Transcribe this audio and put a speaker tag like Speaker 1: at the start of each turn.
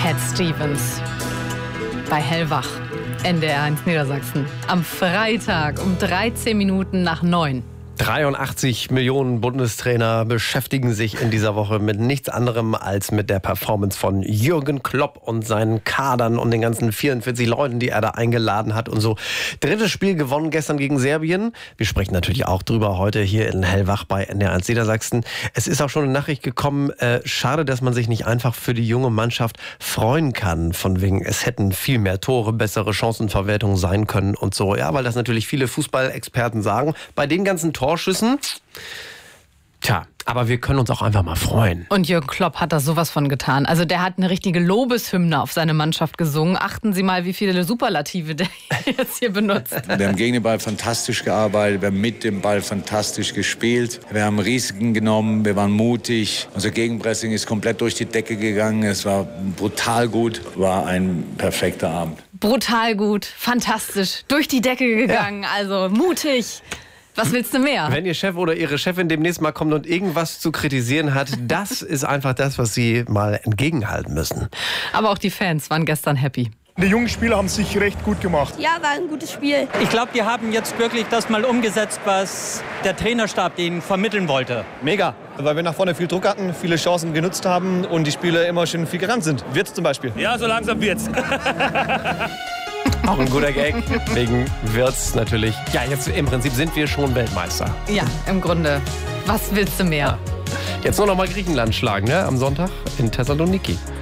Speaker 1: Cat Stevens bei Hellwach, NDR 1 Niedersachsen. Am Freitag um 13 Minuten nach 9.
Speaker 2: 83 Millionen Bundestrainer beschäftigen sich in dieser Woche mit nichts anderem als mit der Performance von Jürgen Klopp und seinen Kadern und den ganzen 44 Leuten, die er da eingeladen hat und so. Drittes Spiel gewonnen gestern gegen Serbien. Wir sprechen natürlich auch drüber heute hier in Hellwach bei NDR 1 Niedersachsen. Es ist auch schon eine Nachricht gekommen, schade, dass man sich nicht einfach für die junge Mannschaft freuen kann. Von wegen, es hätten viel mehr Tore, bessere Chancenverwertungen sein können und so. Ja, weil das natürlich viele Fußballexperten sagen. Bei den ganzen Torschüssen, aber wir können uns auch einfach mal freuen.
Speaker 1: Und Jürgen Klopp hat da sowas von getan. Also der hat eine richtige Lobeshymne auf seine Mannschaft gesungen. Achten Sie mal, wie viele Superlative der jetzt hier benutzt.
Speaker 3: Wir haben gegen den Ball fantastisch gearbeitet, wir haben mit dem Ball fantastisch gespielt. Wir haben Risiken genommen, wir waren mutig. Unser Gegenpressing ist komplett durch die Decke gegangen. Es war brutal gut, war ein perfekter Abend.
Speaker 1: Brutal gut, fantastisch, durch die Decke gegangen, also mutig. Was willst du mehr?
Speaker 2: Wenn Ihr Chef oder Ihre Chefin demnächst mal kommt und irgendwas zu kritisieren hat, das ist einfach das, was Sie mal entgegenhalten müssen.
Speaker 1: Aber auch die Fans waren gestern happy.
Speaker 4: Die jungen Spieler haben sich recht gut gemacht.
Speaker 5: Ja, war ein gutes Spiel.
Speaker 6: Ich glaube, die haben jetzt wirklich das mal umgesetzt, was der Trainerstab ihnen vermitteln wollte.
Speaker 7: Mega, weil wir nach vorne viel Druck hatten, viele Chancen genutzt haben und die Spieler immer schön viel gerannt sind. Wirtz zum Beispiel.
Speaker 4: Ja, so langsam wird's.
Speaker 2: Auch ein guter Gag. Wegen Wirtz natürlich. Ja, jetzt im Prinzip sind wir schon Weltmeister.
Speaker 1: Ja, im Grunde. Was willst du mehr?
Speaker 2: Jetzt nur noch mal Griechenland schlagen, ne? Am Sonntag in Thessaloniki.